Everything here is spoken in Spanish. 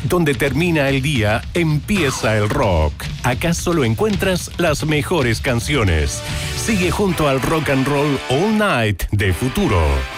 Donde termina el día, empieza el rock. Acá solo encuentras las mejores canciones. Sigue junto al Rock and Roll All Night de Futuro.